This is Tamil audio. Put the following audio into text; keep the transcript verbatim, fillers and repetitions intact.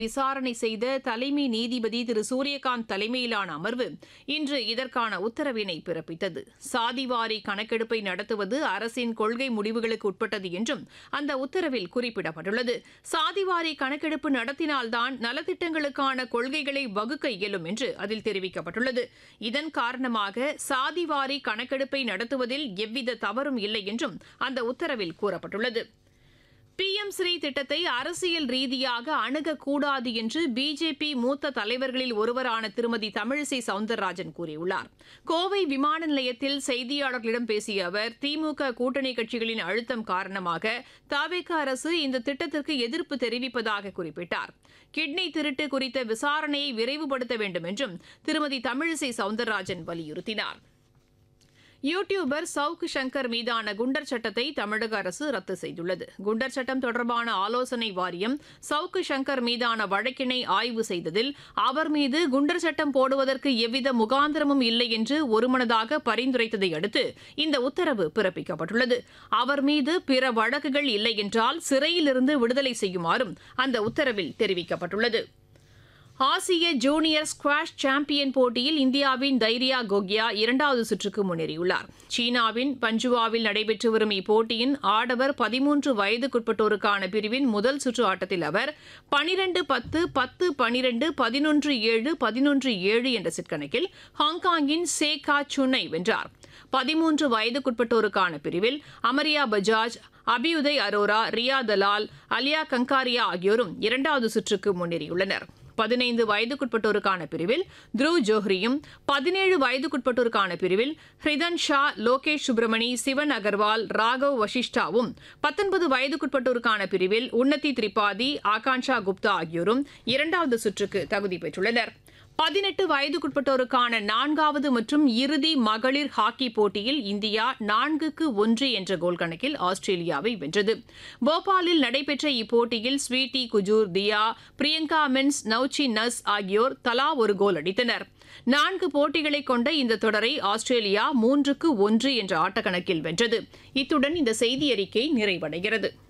விசாரணை செய்த தலைமை நீதிபதி திரு சூரியகாந்த் தலைமையிலான அமர்வு இன்று இதற்கான உத்தரவினை பிறப்பித்தது. சாதிவாரி கணக்கெடுப்பை நடத்துவது அரசின் கொள்கை முடிவுகளுக்கு உட்பட்டது என்றும் அந்த உத்தரவில் குறிப்பிடப்பட்டுள்ளது. சாதிவாரி கணக்கெடுப்பு நடத்தினால்தான் நலத்திட்டங்களுக்கான கொள்கைகளை வகுக்க இயலும் என்று அதில் தெரிவிக்கப்பட்டுள்ளது. இதன் காரணமாக சாதிவாரி கணக்கெடுப்பை நடத்துவதில் எவ்வித தவறும் இல்லை என்றும் அந்த உத்தரவில் கூறப்பட்டுள்ளது. பி எம் ஸ்ரீ திட்டத்தை அரசியல் ரீதியாக அணுகக்கூடாது என்று பிஜேபி மூத்த தலைவர்களில் ஒருவரான திருமதி தமிழிசை சவுந்தரராஜன் கூறியுள்ளார். கோவை விமான நிலையத்தில் செய்தியாளர்களிடம் பேசிய அவர், திமுக கூட்டணி கட்சிகளின் அழுத்தம் காரணமாக தவேக அரசு இந்த திட்டத்திற்கு எதிர்ப்பு தெரிவிப்பதாக குறிப்பிட்டார். கிட்னி திருட்டு குறித்த விசாரணையை விரைவுபடுத்த வேண்டும் என்றும் திருமதி தமிழிசை சவுந்தரராஜன் வலியுறுத்தினார். யூ டியூபர் சவுக் சங்கர் மீதான குண்டர் சட்டத்தை தமிழக அரசு ரத்து செய்துள்ளது. குண்டர் சட்டம் தொடர்பான ஆலோசனை வாரியம் சவுக் சங்கர் மீதான வழக்கினை ஆய்வு செய்ததில் அவர் மீது குண்டர் சட்டம் போடுவதற்கு எவ்வித முகாந்திரமும் இல்லை என்று ஒருமனதாக பரிந்துரைத்ததை அடுத்து இந்த உத்தரவு பிறப்பிக்கப்பட்டுள்ளது. அவர் மீது பிற வழக்குகள் இல்லை என்றால் சிறையிலிருந்து விடுதலை செய்யுமாறும் அந்த உத்தரவில் தெரிவிக்கப்பட்டுள்ளது. ஆசிய ஜூனியர் ஸ்குவாஷ் சாம்பியன் போட்டியில் இந்தியாவின் தைரியா கோகியா இரண்டாவது சுற்றுக்கு முன்னேறியுள்ளார். சீனாவின் பஞ்சுவாவில் நடைபெற்று வரும் இப்போட்டியின் ஆடவர் பதிமூன்று வயதுக்குட்பட்டோருக்கான பிரிவின் முதல் சுற்று ஆட்டத்தில் அவர் பனிரெண்டு பத்து பத்து பனிரெண்டு பதினொன்று ஏழு பதினொன்று ஏழு என்ற செட் கணக்கில் ஹாங்காங்கின் சேகா சுனை வென்றார். பதிமூன்று வயதுக்குட்பட்டோருக்கான பிரிவில் அமரியா பஜாஜ், அபியுதய் அரோரா, ரியா தலால், அலியா கங்காரியா ஆகியோரும் இரண்டாவது சுற்றுக்கு முன்னேறியுள்ளனர். பதினைந்து வயதுக்குட்பட்டோருக்கான பிரிவில் த்ருவ் ஜோஹ்ரியும், பதினேழு வயதுக்குட்பட்டோருக்கான பிரிவில் ஹிரிதன் ஷா, லோகேஷ் சுப்ரமணி, சிவன் அகர்வால், ராகவ் வஷிஷ்டாவும், பத்தொன்பது வயதுக்குட்பட்டோருக்கான பிரிவில் உன்னதி திரிபாதி, ஆகாங்ஷா குப்தா ஆகியோரும் இரண்டாவது சுற்றுக்கு தகுதி பெற்றுள்ளனர். பதினெட்டு வயதுக்குட்பட்டோருக்கான நான்காவது மற்றும் இறுதி மகளிர் ஹாக்கி போட்டியில் இந்தியா நான்குக்கு ஒன்று என்ற கோல் கணக்கில் ஆஸ்திரேலியாவை வென்றது. போபாலில் நடைபெற்ற இப்போட்டியில் ஸ்வீட்டி குஜூர், தியா, பிரியங்கா மென்ஸ், நவ்ச்சி நஸ் ஆகியோர் தலா ஒரு கோல் அடித்தனர். நான்கு போட்டிகளை கொண்ட இந்த தொடரை ஆஸ்திரேலியா மூன்றுக்கு ஒன்று என்ற ஆட்டக்கணக்கில் வென்றது. இத்துடன் இந்த செய்தியறிக்கை நிறைவடைகிறது.